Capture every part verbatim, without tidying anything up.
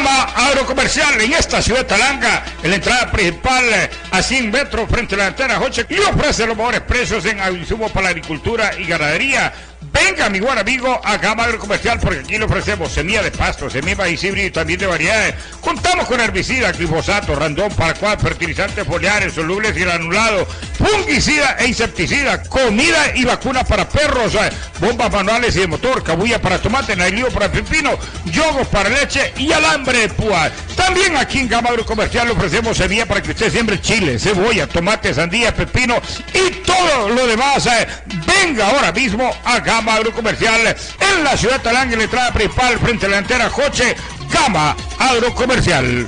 Gama Agrocomercial en esta ciudad de Talanga, en la entrada principal a cien metros frente a la antena Joche, y ofrece los mejores precios en insumos para la agricultura y ganadería. Venga, mi buen amigo, a Gama Agrocomercial, porque aquí le ofrecemos semilla de pasto, semilla de maíz híbrido y también de variedades. Contamos con herbicida, glifosato, randón, paraquat, fertilizantes foliares, solubles y granulados, fungicida e insecticida, comida y vacunas para perros, bombas manuales y de motor, cabulla para tomate, nailío para pepino, yogos para leche y alambre de púa. También aquí en Gama Agrocomercial le ofrecemos semilla para que usted siembre chile, cebolla, tomate, sandía, pepino y todo lo demás. Venga ahora mismo a Gama Agrocomercial en la ciudad de Talanga, en la entrada principal frente a la antena Joche. Gama Agrocomercial.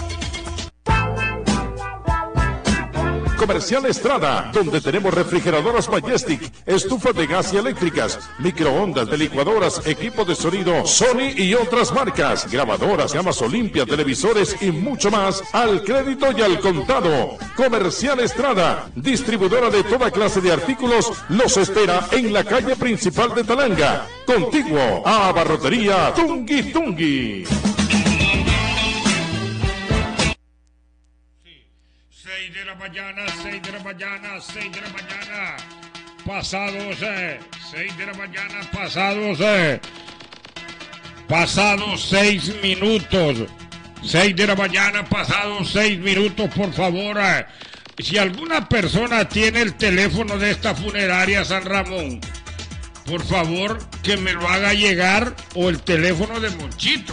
Comercial Estrada, donde tenemos refrigeradoras Majestic, estufas de gas y eléctricas, microondas, de licuadoras, equipo de sonido Sony y otras marcas, grabadoras, gamas Olimpia, televisores y mucho más al crédito y al contado. Comercial Estrada, distribuidora de toda clase de artículos, los espera en la calle principal de Talanga, contiguo a Abarrotería Tungui Tungui. seis de la mañana, seis de la mañana, seis de la mañana, pasados, eh, seis de la mañana, pasados, eh, pasados seis minutos, seis de la mañana, pasados seis minutos, por favor, eh, si alguna persona tiene el teléfono de esta funeraria San Ramón, por favor, que me lo haga llegar, o el teléfono de Monchito.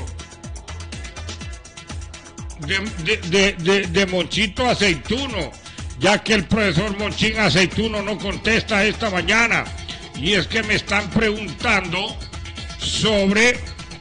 De, de, de, de, de Monchito Aceituno, ya que el profesor Monchín Aceituno no contesta esta mañana, y es que me están preguntando sobre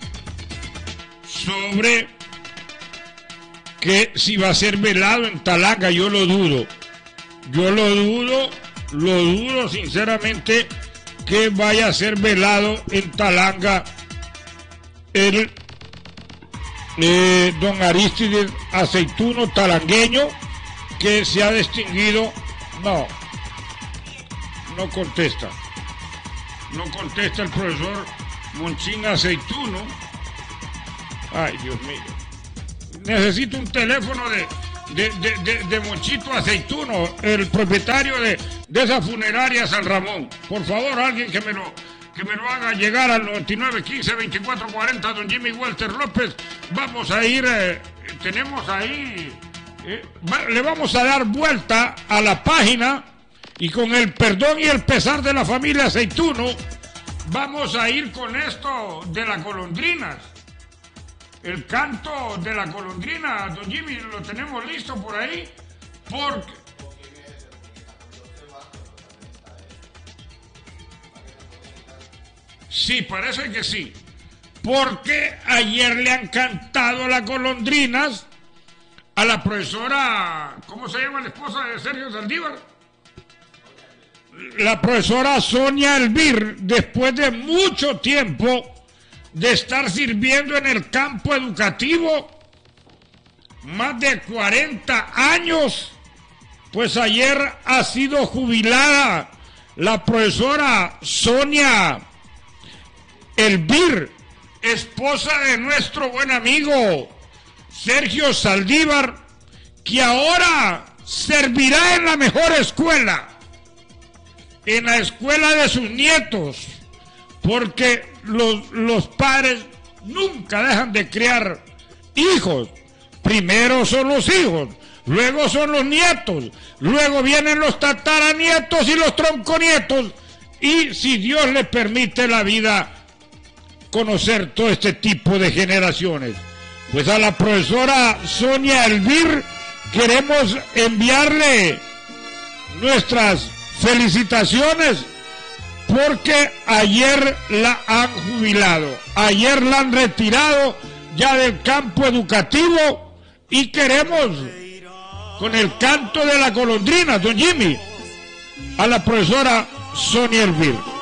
sobre que si va a ser velado en Talanga. Yo lo dudo, yo lo dudo, lo dudo sinceramente que vaya a ser velado en Talanga el Eh, don Aristides Aceituno, talangueño, que se ha distinguido. No, no contesta, no contesta el profesor Monchín Aceituno. Ay, Dios mío, necesito un teléfono de, de, de, de, de Monchito Aceituno, el propietario de, de esa funeraria San Ramón. Por favor, alguien que me lo que me lo haga llegar al noventa y nueve, quince, veinticuatro, cuarenta, don Jimmy Walter López. Vamos a ir, eh, tenemos ahí, eh, va, le vamos a dar vuelta a la página, y con el perdón y el pesar de la familia Aceituno, vamos a ir con esto de las golondrinas. El canto de la golondrina, don Jimmy, lo tenemos listo por ahí, porque... Sí, parece que sí, porque ayer le han cantado las golondrinas a la profesora, ¿cómo se llama la esposa de Sergio Saldívar? La profesora Sonia Elvir, después de mucho tiempo de estar sirviendo en el campo educativo, más de cuarenta años, pues ayer ha sido jubilada la profesora Sonia Elvir, esposa de nuestro buen amigo Sergio Saldívar, que ahora servirá en la mejor escuela, en la escuela de sus nietos, porque los, los padres nunca dejan de criar hijos. Primero son los hijos, luego son los nietos, luego vienen los tataranietos y los tronconietos, y si Dios le permite la vida, conocer todo este tipo de generaciones. Pues a la profesora Sonia Elvir queremos enviarle nuestras felicitaciones, porque ayer la han jubilado, ayer la han retirado ya del campo educativo, y queremos, con el canto de la golondrina, don Jimmy, a la profesora Sonia Elvir.